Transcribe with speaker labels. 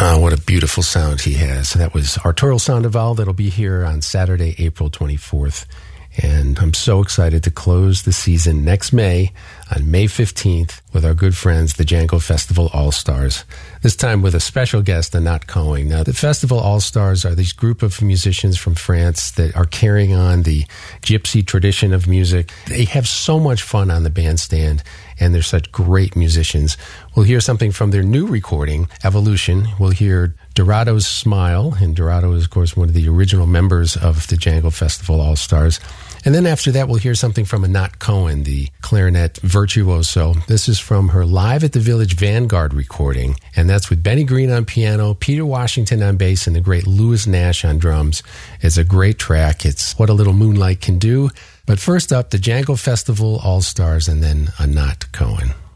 Speaker 1: What a beautiful sound he has. That was Arturo Sandoval. That'll be here on Saturday, April 24th. And I'm so excited to close the season next May, on May 15th, with our good friends, the Django Festival All-Stars. This time with a special guest, Anat Cohen. Now, the Festival All-Stars are these group of musicians from France that are carrying on the gypsy tradition of music. They have so much fun on the bandstand, and they're such great musicians. We'll hear something from their new recording, Evolution. We'll hear Dorado's Smile, and Dorado is, of course, one of the original members of the Django Festival All-Stars. And then after that, we'll hear something from Anat Cohen, the clarinet virtuoso. This is from her Live at the Village Vanguard recording, and that's with Benny Green on piano, Peter Washington on bass, and the great Louis Nash on drums. It's a great track. It's What a Little Moonlight Can Do. But first up, the Django Festival All-Stars, and then Anat Cohen.